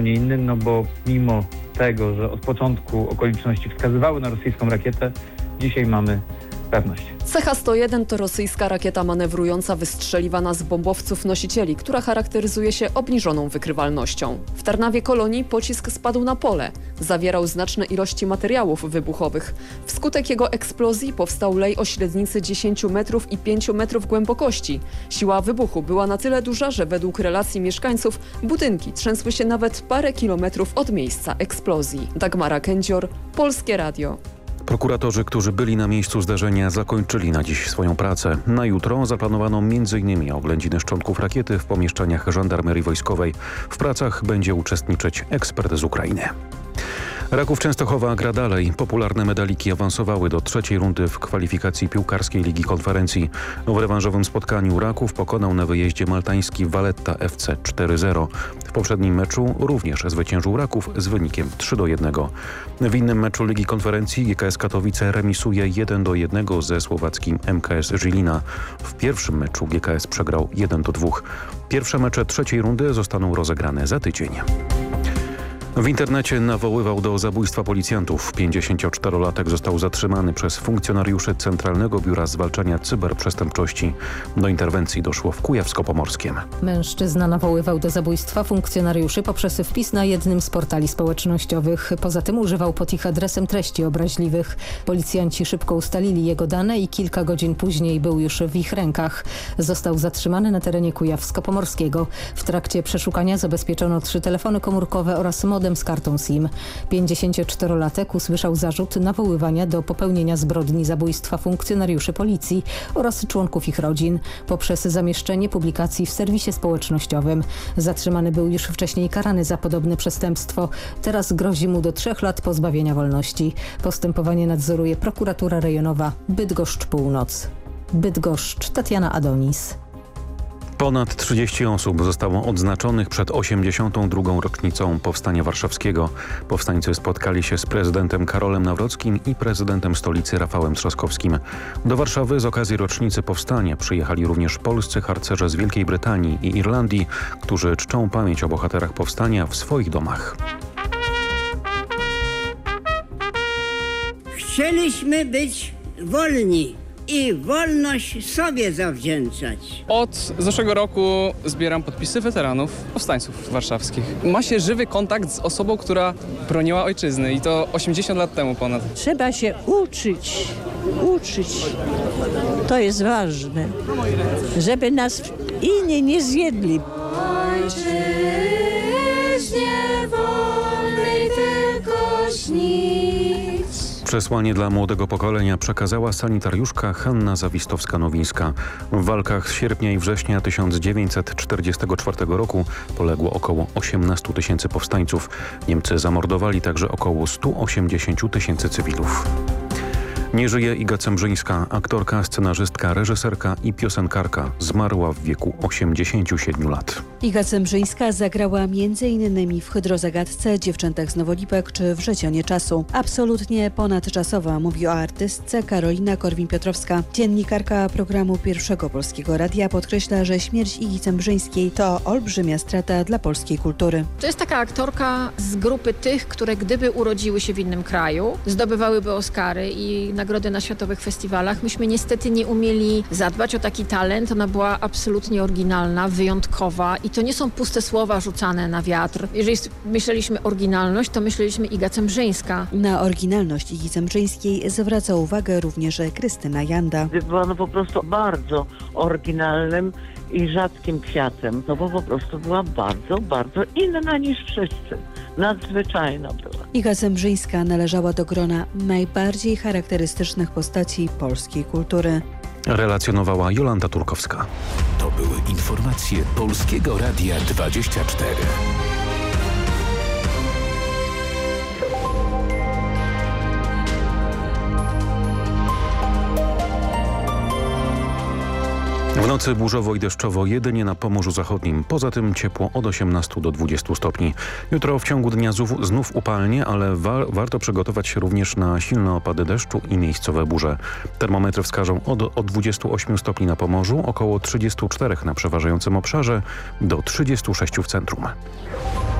zupełnie inny, no bo mimo tego, że od początku okoliczności wskazywały na rosyjską rakietę, dzisiaj mamy pewność. CH-101 to rosyjska rakieta manewrująca wystrzeliwana z bombowców nosicieli, która charakteryzuje się obniżoną wykrywalnością. W Tarnawie Kolonii pocisk spadł na pole. Zawierał znaczne ilości materiałów wybuchowych. Wskutek jego eksplozji powstał lej o średnicy 10 metrów i 5 metrów głębokości. Siła wybuchu była na tyle duża, że według relacji mieszkańców budynki trzęsły się nawet parę kilometrów od miejsca eksplozji. Dagmara Kędzior, Polskie Radio. Prokuratorzy, którzy byli na miejscu zdarzenia, zakończyli na dziś swoją pracę. Na jutro zaplanowano m.in. oględziny szczątków rakiety w pomieszczeniach żandarmerii wojskowej. W pracach będzie uczestniczyć ekspert z Ukrainy. Raków Częstochowa gra dalej. Popularne medaliki awansowały do trzeciej rundy w kwalifikacji piłkarskiej Ligi Konferencji. W rewanżowym spotkaniu Raków pokonał na wyjeździe maltański Valletta FC 4-0. W poprzednim meczu również zwyciężył Raków z wynikiem 3-1. W innym meczu Ligi Konferencji GKS Katowice remisuje 1-1 ze słowackim MKS Żilina. W pierwszym meczu GKS przegrał 1-2. Pierwsze mecze trzeciej rundy zostaną rozegrane za tydzień. W internecie nawoływał do zabójstwa policjantów. 54-latek został zatrzymany przez funkcjonariuszy Centralnego Biura Zwalczania Cyberprzestępczości. Do interwencji doszło w Kujawsko-Pomorskiem. Mężczyzna nawoływał do zabójstwa funkcjonariuszy poprzez wpis na jednym z portali społecznościowych. Poza tym używał pod ich adresem treści obraźliwych. Policjanci szybko ustalili jego dane i kilka godzin później był już w ich rękach. Został zatrzymany na terenie Kujawsko-Pomorskiego. W trakcie przeszukania zabezpieczono 3 telefony komórkowe oraz modem z kartą SIM. 54-latek usłyszał zarzut nawoływania do popełnienia zbrodni zabójstwa funkcjonariuszy policji oraz członków ich rodzin poprzez zamieszczenie publikacji w serwisie społecznościowym. Zatrzymany był już wcześniej karany za podobne przestępstwo. Teraz grozi mu do 3 lat pozbawienia wolności. Postępowanie nadzoruje prokuratura rejonowa Bydgoszcz Północ. Bydgoszcz, Tatiana Adonis. Ponad 30 osób zostało odznaczonych przed 82. rocznicą Powstania Warszawskiego. Powstańcy spotkali się z prezydentem Karolem Nawrockim i prezydentem stolicy Rafałem Trzaskowskim. Do Warszawy z okazji rocznicy Powstania przyjechali również polscy harcerze z Wielkiej Brytanii i Irlandii, którzy czczą pamięć o bohaterach Powstania w swoich domach. Chcieliśmy być wolni i wolność sobie zawdzięczać. Od zeszłego roku zbieram podpisy weteranów powstańców warszawskich. Ma się żywy kontakt z osobą, która broniła ojczyzny i to 80 lat temu ponad. Trzeba się uczyć. To jest ważne, żeby nas inni nie zjedli. Ojczyźnie wolnej tylko śnić. Przesłanie dla młodego pokolenia przekazała sanitariuszka Hanna Zawistowska-Nowińska. W walkach z sierpnia i września 1944 roku poległo około 18 000 powstańców. Niemcy zamordowali także około 180 000 cywilów. Nie żyje Iga Cembrzyńska, aktorka, scenarzystka, reżyserka i piosenkarka. Zmarła w wieku 87 lat. Iga Cembrzyńska zagrała m.in. w Hydrozagadce, Dziewczętach z Nowolipek czy w Żecionie czasu. Absolutnie ponadczasowa, mówi o artystce Karolina Korwin-Piotrowska. Dziennikarka programu Pierwszego Polskiego Radia podkreśla, że śmierć Igi Cembrzyńskiej to olbrzymia strata dla polskiej kultury. To jest taka aktorka z grupy tych, które gdyby urodziły się w innym kraju, zdobywałyby Oscary i nagrody na światowych festiwalach. Myśmy niestety nie umieli zadbać o taki talent. Ona była absolutnie oryginalna, wyjątkowa i to nie są puste słowa rzucane na wiatr. Jeżeli myśleliśmy oryginalność, to myśleliśmy Iga Cembrzyńska. Na oryginalność Igi Cembrzyńskiej zwraca uwagę również Krystyna Janda. Była po prostu bardzo oryginalnym i rzadkim kwiatem, bo po prostu była bardzo, bardzo inna niż wszyscy. Nadzwyczajna była. Iga Cembrzyńska należała do grona najbardziej charakterystycznych postaci polskiej kultury. Relacjonowała Jolanta Turkowska. To były informacje Polskiego Radia 24. W nocy burzowo i deszczowo jedynie na Pomorzu Zachodnim. Poza tym ciepło od 18 do 20 stopni. Jutro w ciągu dnia znów upalnie, ale warto przygotować się również na silne opady deszczu i miejscowe burze. Termometry wskażą od 28 stopni na Pomorzu, około 34 na przeważającym obszarze, do 36 w centrum.